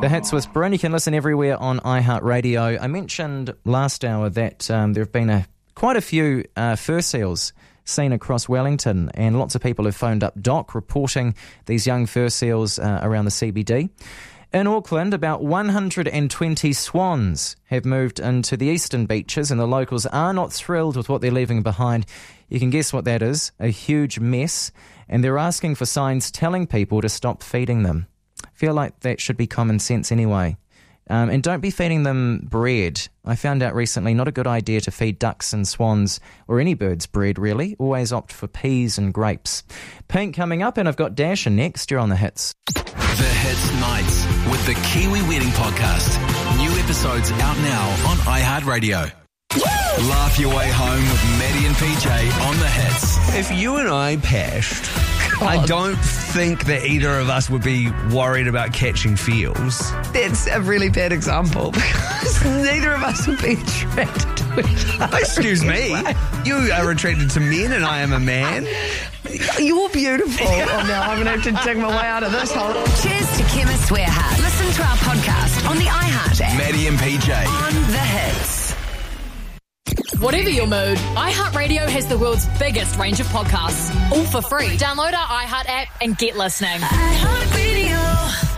The Hits with Bryn. You can listen everywhere on iHeartRadio. I mentioned last hour that there have been quite a few fur seals seen across Wellington, and lots of people have phoned up Doc reporting these young fur seals around the CBD. In Auckland, about 120 swans have moved into the eastern beaches, and the locals are not thrilled with what they're leaving behind. You can guess what that is, a huge mess, and they're asking for signs telling people to stop feeding them. I feel like that should be common sense anyway. And don't be feeding them bread. I found out recently not a good idea to feed ducks and swans, or any birds, bread really. Always opt for peas and grapes. Pink coming up, and I've got Dasher next. You're on The Hits. The Hits Nights with the Kiwi Wedding Podcast. New episodes out now on iHeartRadio. Laugh your way home with Maddie and PJ on The Hits. If you and I pashed, I don't think that either of us would be worried about catching feels. That's a really bad example because neither of us would be attracted to each other. Excuse me. You are attracted to men and I am a man. You're beautiful. Oh, no, I'm going to have to dig my way out of this hole. Cheers to Chemist Warehouse. Listen to our podcast on the iHeart app. Maddie and PJ on The Hits. Whatever your mood, iHeartRadio has the world's biggest range of podcasts, all for free. Download our iHeart app and get listening. iHeartRadio.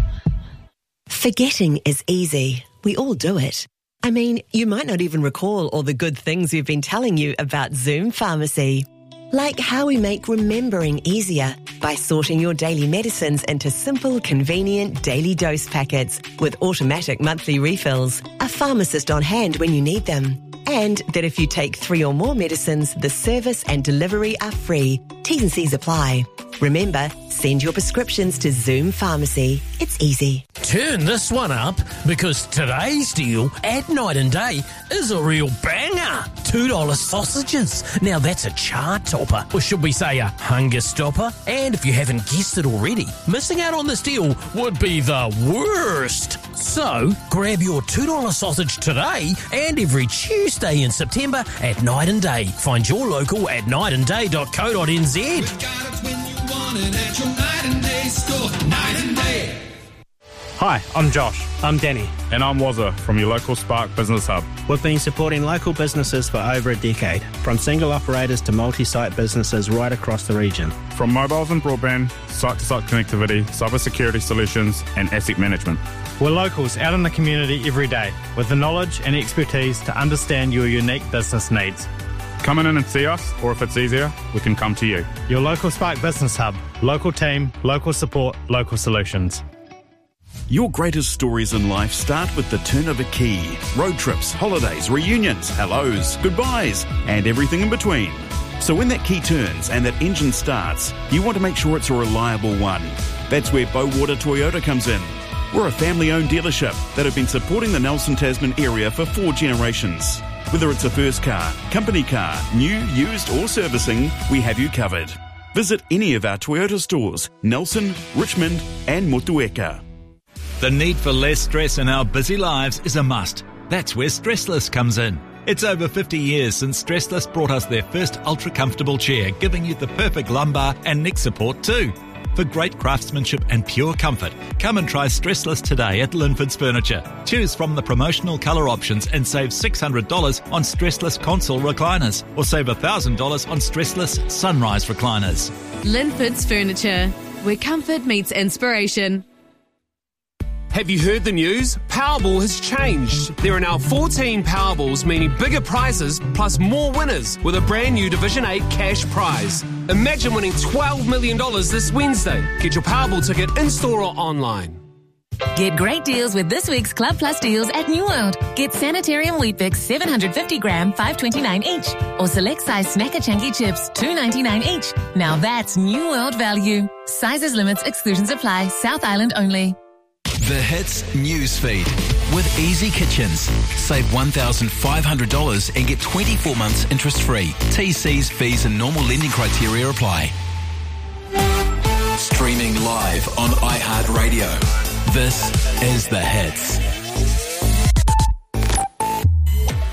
Forgetting is easy. We all do it. I mean, you might not even recall all the good things we've been telling you about Zoom Pharmacy. Like how we make remembering easier by sorting your daily medicines into simple, convenient daily dose packets with automatic monthly refills, a pharmacist on hand when you need them. And that if you take 3 or more medicines, the service and delivery are free. T's and C's apply. Remember, send your prescriptions to Zoom Pharmacy. It's easy. Turn this one up because today's deal at Night and Day is a real banger. $2 sausages. Now that's a chart topper, or should we say a hunger stopper? And if you haven't guessed it already, missing out on this deal would be the worst. So grab your $2 sausage today and every Tuesday in September at Night and Day. Find your local at nightandday.co.nz. At your Night and Day store, Night and Day. Hi, I'm Josh. I'm Danny. And I'm Wazza from your local Spark Business Hub. We've been supporting local businesses for over a decade, from single operators to multi-site businesses right across the region. From mobiles and broadband, site-to-site connectivity, cybersecurity solutions and asset management. We're locals out in the community every day with the knowledge and expertise to understand your unique business needs. Come in and see us, or if it's easier, we can come to you. Your local Spark Business Hub. Local team, local support, local solutions. Your greatest stories in life start with the turn of a key. Road trips, holidays, reunions, hellos, goodbyes, and everything in between. So when that key turns and that engine starts, you want to make sure it's a reliable one. That's where Bowater Toyota comes in. We're a family-owned dealership that have been supporting the Nelson Tasman area for 4 generations. Whether it's a first car, company car, new, used or servicing, we have you covered. Visit any of our Toyota stores, Nelson, Richmond and Motueka. The need for less stress in our busy lives is a must. That's where Stressless comes in. It's over 50 years since Stressless brought us their first ultra-comfortable chair, giving you the perfect lumbar and neck support too. For great craftsmanship and pure comfort, come and try Stressless today at Linford's Furniture. Choose from the promotional colour options and save $600 on Stressless console recliners, or save $1,000 on Stressless sunrise recliners. Linford's Furniture, where comfort meets inspiration. Have you heard the news? Powerball has changed. There are now 14 Powerballs, meaning bigger prizes plus more winners with a brand new Division 8 cash prize. Imagine winning $12 million this Wednesday. Get your Powerball ticket in-store or online. Get great deals with this week's Club Plus deals at New World. Get Sanitarium Weet-Bix 750 gram, $5.29 each. Or select size Snacker Chunky chips, $2.99 each. Now that's New World value. Sizes, limits, exclusions apply. South Island only. The Hits Newsfeed with Easy Kitchens. Save $1,500 and get 24 months interest-free. TCs, fees and normal lending criteria apply. Streaming live on iHeartRadio. This is The Hits.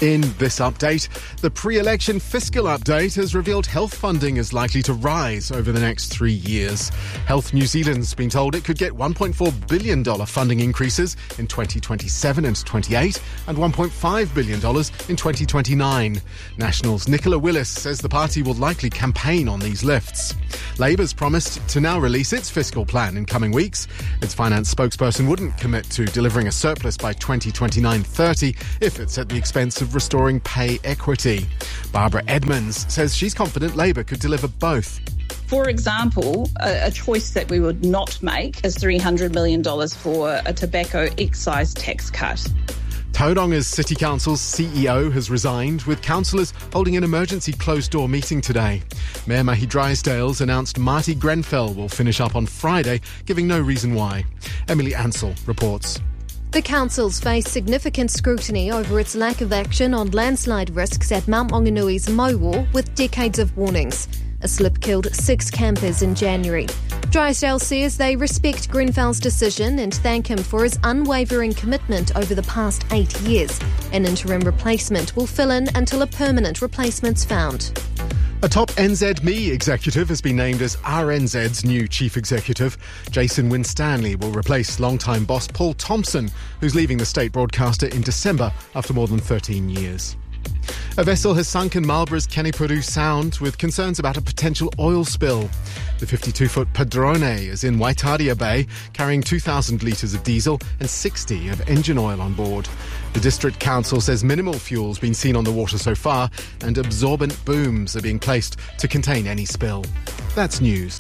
In this update, the pre-election fiscal update has revealed health funding is likely to rise over the next 3 years. Health New Zealand's been told it could get $1.4 billion funding increases in 2027 and 28 and $1.5 billion in 2029. National's Nicola Willis says the party will likely campaign on these lifts. Labour's promised to now release its fiscal plan in coming weeks. Its finance spokesperson wouldn't commit to delivering a surplus by 2029-30 if it's at the expense of restoring pay equity. Barbara Edmonds says she's confident Labour could deliver both. For example, a choice that we would not make is $300 million for a tobacco excise tax cut. Tauranga City Council's CEO has resigned, with councillors holding an emergency closed-door meeting today. Mayor Mahi Drysdale's announced Marty Grenfell will finish up on Friday, giving no reason why. Emily Ansell reports. The council's faced significant scrutiny over its lack of action on landslide risks at Mount Maunganui's Mowal, with decades of warnings. A slip killed 6 campers in January. Drysdale says they respect Grenfell's decision and thank him for his unwavering commitment over the past 8 years. An interim replacement will fill in until a permanent replacement's found. A top NZME executive has been named as RNZ's new chief executive. Jason Winstanley will replace longtime boss Paul Thompson, who's leaving the state broadcaster in December after more than 13 years. A vessel has sunk in Marlborough's Kenepuru Sound with concerns about a potential oil spill. The 52-foot Padrone is in Waitaria Bay, carrying 2,000 litres of diesel and 60 of engine oil on board. The District Council says minimal fuel's been seen on the water so far, and absorbent booms are being placed to contain any spill. That's news.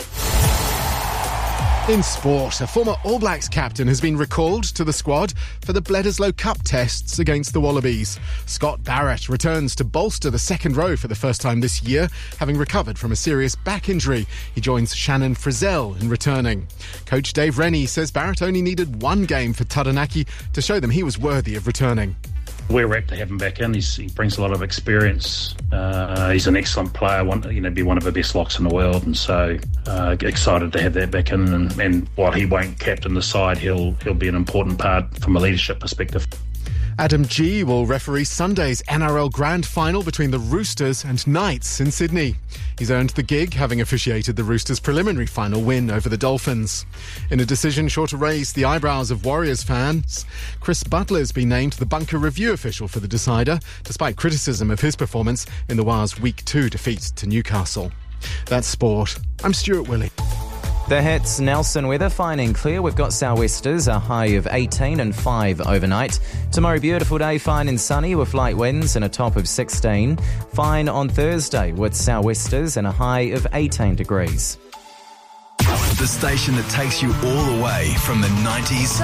In sport, a former All Blacks captain has been recalled to the squad for the Bledisloe Cup tests against the Wallabies. Scott Barrett returns to bolster the second row for the first time this year, having recovered from a serious back injury. He joins Shannon Frizzell in returning. Coach Dave Rennie says Barrett only needed one game for Taranaki to show them he was worthy of returning. We're rapt to have him back in. He brings a lot of experience. He's an excellent player. Be one of the best locks in the world, and so excited to have that back in. And while he won't captain the side, he'll be an important part from a leadership perspective. Adam G will referee Sunday's NRL Grand Final between the Roosters and Knights in Sydney. He's earned the gig, having officiated the Roosters' preliminary final win over the Dolphins. In a decision sure to raise the eyebrows of Warriors fans, Chris Butler's been named the bunker review official for the decider, despite criticism of his performance in the Wars' Week 2 defeat to Newcastle. That's sport. I'm Stuart Willey. The Hits Nelson weather, fine and clear. We've got sou'westers, a high of 18 and 5 overnight. Tomorrow, beautiful day, fine and sunny with light winds and a top of 16. Fine on Thursday with sou'westers and a high of 18 degrees. The station that takes you all the way from the 90s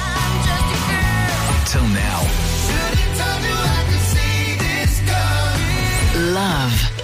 till now. Love.